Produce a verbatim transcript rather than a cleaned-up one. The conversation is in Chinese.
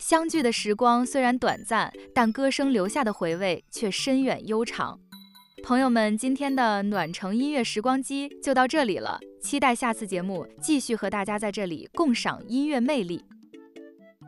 相聚的时光虽然短暂，但歌声留下的回味却深远悠长。朋友们，今天的暖城音乐时光机就到这里了，期待下次节目继续和大家在这里共赏音乐魅力。